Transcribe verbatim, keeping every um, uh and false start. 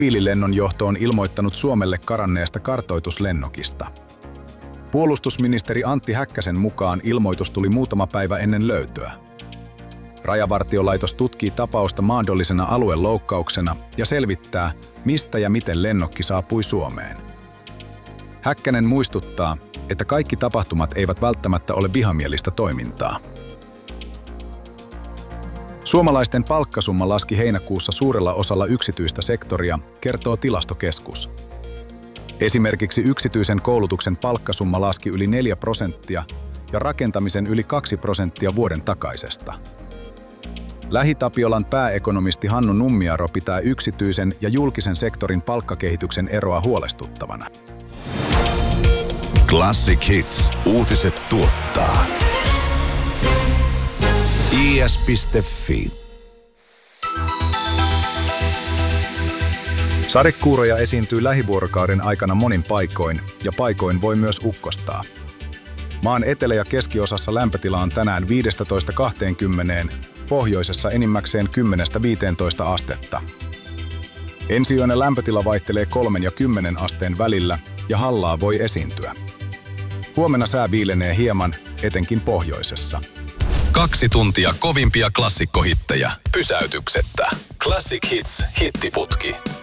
Siviililennonjohto on ilmoittanut Suomelle karanneesta kartoituslennokista. Puolustusministeri Antti Häkkäsen mukaan ilmoitus tuli muutama päivä ennen löytöä. Rajavartiolaitos tutkii tapausta mahdollisena alueloukkauksena ja selvittää, mistä ja miten lennokki saapui Suomeen. Häkkänen muistuttaa, että kaikki tapahtumat eivät välttämättä ole vihamielistä toimintaa. Suomalaisten palkkasumma laski heinäkuussa suurella osalla yksityistä sektoria, kertoo Tilastokeskus. Esimerkiksi yksityisen koulutuksen palkkasumma laski yli neljä prosenttia ja rakentamisen yli kaksi prosenttia vuoden takaisesta. Lähi-Tapiolan pääekonomisti Hannu Nummiaro pitää yksityisen ja julkisen sektorin palkkakehityksen eroa huolestuttavana. Classic Hits. Uutiset tuottaa i s piste f i. Sadekuuroja esiintyy lähivuorokauden aikana monin paikoin ja paikoin voi myös ukkostaa. Maan etelä- ja keskiosassa lämpötila on tänään viisitoista kaksikymmentä, pohjoisessa enimmäkseen kymmenestä viiteentoista astetta. Ensiyönä lämpötila vaihtelee kolmen ja kymmenen asteen välillä ja hallaa voi esiintyä. Huomenna sää viilenee hieman, etenkin pohjoisessa. Kaksi tuntia kovimpia klassikkohittejä pysäytyksettä. Classic Hits hittiputki.